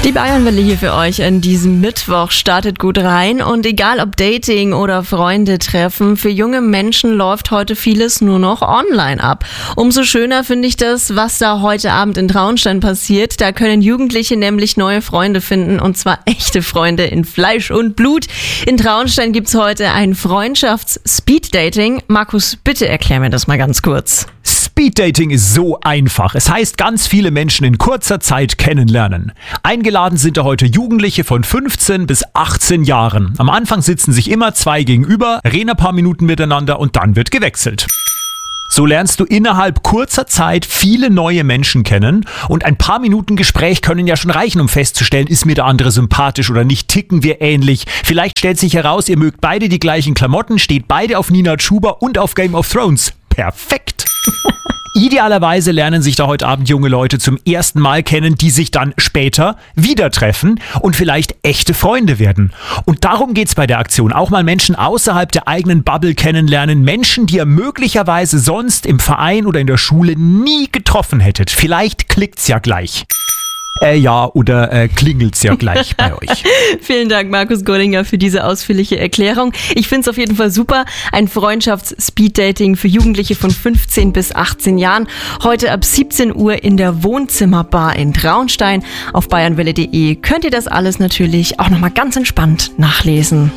Die Bayernwelle hier für euch an diesem Mittwoch startet gut rein und egal ob Dating oder Freunde treffen, für junge Menschen läuft heute vieles nur noch online ab. Umso schöner finde ich das, was da heute Abend in Traunstein passiert. Da können Jugendliche nämlich neue Freunde finden und zwar echte Freunde in Fleisch und Blut. In Traunstein gibt's heute ein Freundschafts-Speed-Dating. Markus, bitte erklär mir das mal ganz kurz. Speeddating ist so einfach. Es heißt, ganz viele Menschen in kurzer Zeit kennenlernen. Eingeladen sind da heute Jugendliche von 15 bis 18 Jahren. Am Anfang sitzen sich immer zwei gegenüber, reden ein paar Minuten miteinander und dann wird gewechselt. So lernst du innerhalb kurzer Zeit viele neue Menschen kennen und ein paar Minuten Gespräch können ja schon reichen, um festzustellen, ist mir der andere sympathisch oder nicht, ticken wir ähnlich. Vielleicht stellt sich heraus, ihr mögt beide die gleichen Klamotten, steht beide auf Nina Chuba und auf Game of Thrones. Perfekt! Idealerweise lernen sich da heute Abend junge Leute zum ersten Mal kennen, die sich dann später wieder treffen und vielleicht echte Freunde werden. Und darum geht's bei der Aktion. Auch mal Menschen außerhalb der eigenen Bubble kennenlernen. Menschen, die ihr möglicherweise sonst im Verein oder in der Schule nie getroffen hättet. Vielleicht klickt's ja gleich. Klingelt's ja gleich bei euch. Vielen Dank, Markus Gollinger, für diese ausführliche Erklärung. Ich finde es auf jeden Fall super. Ein Freundschafts-Speed-Dating für Jugendliche von 15 bis 18 Jahren. Heute ab 17 Uhr in der Wohnzimmerbar in Traunstein. Auf bayernwelle.de könnt ihr das alles natürlich auch nochmal ganz entspannt nachlesen.